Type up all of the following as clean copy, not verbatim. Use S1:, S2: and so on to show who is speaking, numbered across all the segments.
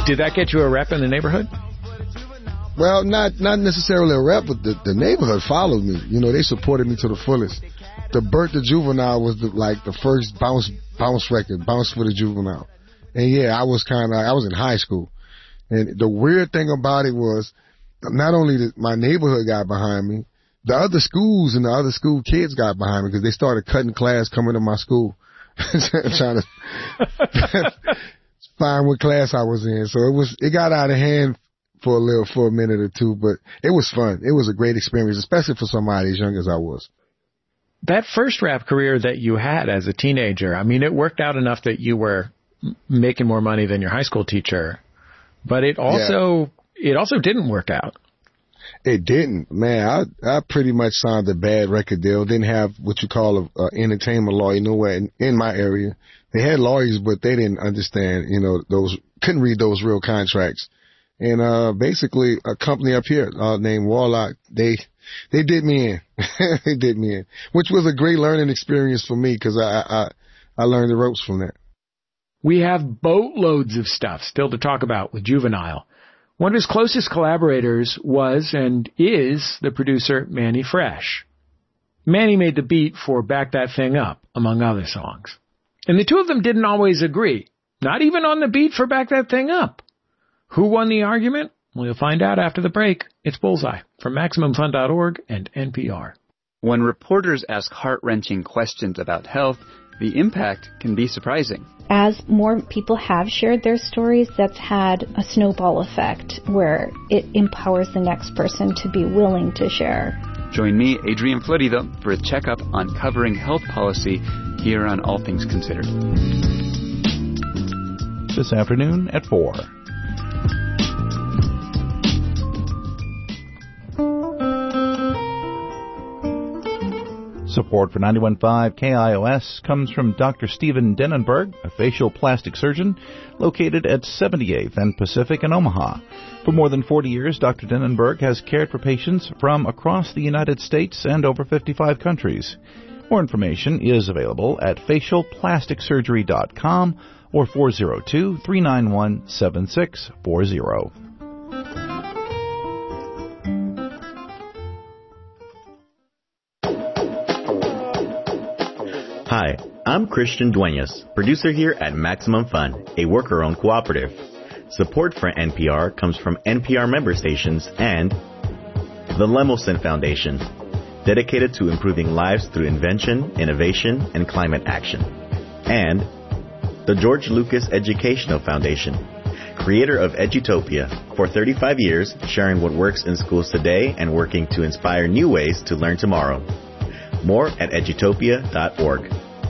S1: Did that get you a rep in the neighborhood?
S2: Well, not necessarily a rep, but the neighborhood followed me. You know, they supported me to the fullest. The Bert the Juvenile was the first bounce record, Bounce for the Juvenile. And yeah, I was in high school. And the weird thing about it was, not only did my neighborhood got behind me, the other schools and the other school kids got behind me because they started cutting class coming to my school. Trying to find what class I was in. So it got out of hand for a minute or two, but it was fun. It was a great experience, especially for somebody as young as I was.
S1: That first rap career that you had as a teenager, I mean, it worked out enough that you were making more money than your high school teacher, but it also didn't work out.
S2: It didn't, man. I pretty much signed a bad record deal. Didn't have what you call a entertainment lawyer nowhere in my area. They had lawyers, but they didn't understand, couldn't read those real contracts. And basically a company up here named Warlock, they did me in. They did me in, which was a great learning experience for me because I learned the ropes from that.
S1: We have boatloads of stuff still to talk about with Juvenile. One of his closest collaborators was and is the producer Mannie Fresh. Mannie made the beat for Back That Thing Up, among other songs. And the two of them didn't always agree, not even on the beat for Back That Thing Up. Who won the argument? Well, you'll find out after the break. It's Bullseye from MaximumFun.org and NPR.
S3: When reporters ask heart-wrenching questions about health, the impact can be surprising.
S4: As more people have shared their stories, that's had a snowball effect where it empowers the next person to be willing to share.
S3: Join me, Adrian Florido, for a checkup on covering health policy here on All Things Considered.
S5: This afternoon at 4. Support for 91.5 KIOS comes from Dr. Stephen Denenberg, a facial plastic surgeon located at 78th and Pacific in Omaha. For more than 40 years, Dr. Denenberg has cared for patients from across the United States and over 55 countries. More information is available at facialplasticsurgery.com or 402-391-7640.
S6: Hi, I'm Christian Duenas, producer here at Maximum Fun, a worker-owned cooperative. Support for NPR comes from NPR member stations and the Lemelson Foundation, dedicated to improving lives through invention, innovation, and climate action. And the George Lucas Educational Foundation, creator of Edutopia, for 35 years, sharing what works in schools today and working to inspire new ways to learn tomorrow. More at edutopia.org.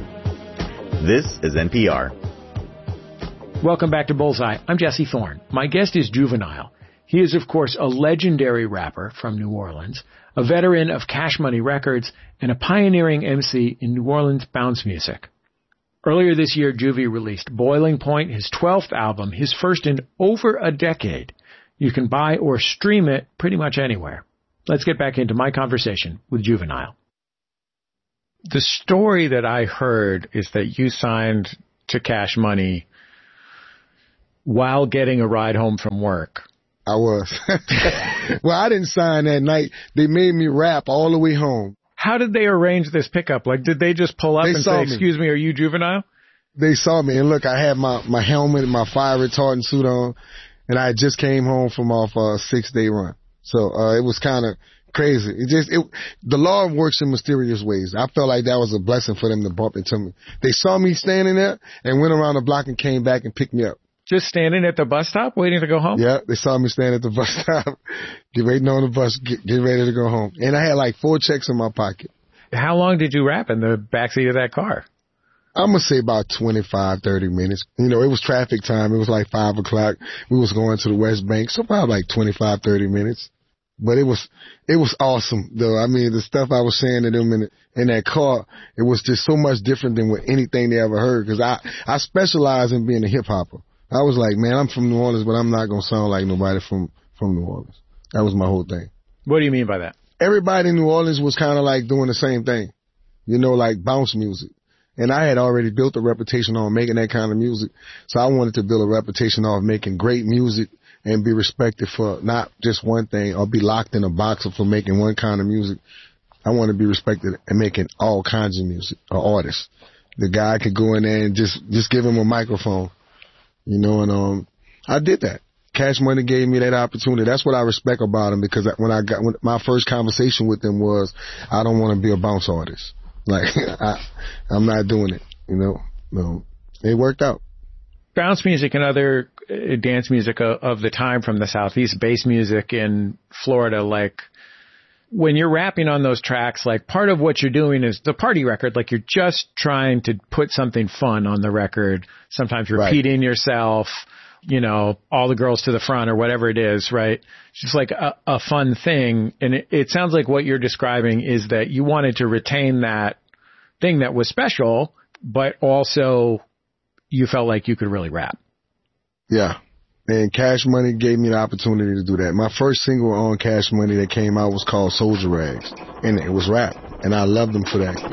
S6: This is NPR.
S1: Welcome back to Bullseye. I'm Jesse Thorne. My guest is Juvenile. He is, of course, a legendary rapper from New Orleans, a veteran of Cash Money Records, and a pioneering MC in New Orleans bounce music. Earlier this year, Juvie released Boiling Point, his 12th album, his first in over a decade. You can buy or stream it pretty much anywhere. Let's get back into my conversation with Juvenile. The story that I heard is that you signed to Cash Money while getting a ride home from work.
S2: I was. Well, I didn't sign that night. They made me rap all the way home.
S1: How did they arrange this pickup? Like, did they just pull up and say, excuse me, are you Juvenile?
S2: They saw me. And look, I had my helmet and my fire retardant suit on, and I just came home from off a 6-day run. So it was kind of crazy. The law works in mysterious ways. I felt like that was a blessing for them to bump into me. They saw me standing there and went around the block and came back and picked me up.
S1: Just standing at the bus stop waiting to go home?
S2: Yeah, they saw me standing at the bus stop, waiting on the bus, get ready to go home. And I had like 4 checks in my pocket.
S1: How long did you rap in the backseat of that car?
S2: I'm going to say about 25, 30 minutes. You know, it was traffic time. It was like 5 o'clock. We was going to the West Bank, so probably like 25, 30 minutes. But it was awesome, though. I mean, the stuff I was saying to them in that car, it was just so much different than anything they ever heard. Because I specialize in being a hip-hopper. I was like, man, I'm from New Orleans, but I'm not going to sound like nobody from New Orleans. That was my whole thing.
S1: What do you mean by that?
S2: Everybody in New Orleans was kind of like doing the same thing, you know, like bounce music. And I had already built a reputation on making that kind of music. So I wanted to build a reputation on making great music and be respected for not just one thing or be locked in a box for making one kind of music. I want to be respected and making all kinds of music, or artists. The guy could go in there and just give him a microphone, and I did that. Cash Money gave me that opportunity. That's what I respect about him, because when my first conversation with him was, I don't want to be a bounce artist. Like, I'm not doing it, No, it worked out.
S1: Bounce music and other dance music of the time from the Southeast, bass music in Florida, like, when you're rapping on those tracks, like, part of what you're doing is the party record. Like, you're just trying to put something fun on the record, sometimes repeating yourself, all the girls to the front or whatever it is, right? It's just like a fun thing. And it sounds like what you're describing is that you wanted to retain that thing that was special, but also you felt like you could really rap.
S2: Yeah. And Cash Money gave me the opportunity to do that. My first single on Cash Money that came out was called Soldier Rags, and it was rap. And I loved him for that.